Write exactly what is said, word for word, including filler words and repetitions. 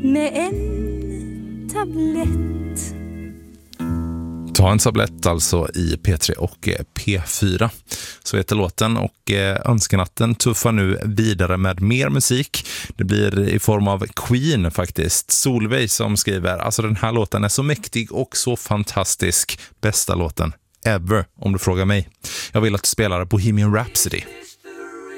med en tablett. Ta en tablett alltså i P tre och P fyra. Så heter låten, och Önskenatten tuffar nu vidare med mer musik. Det blir i form av Queen faktiskt. Solveig som skriver, alltså den här låten är så mäktig och så fantastisk. Bästa låten ever om du frågar mig. Jag vill att du spelar Bohemian Rhapsody.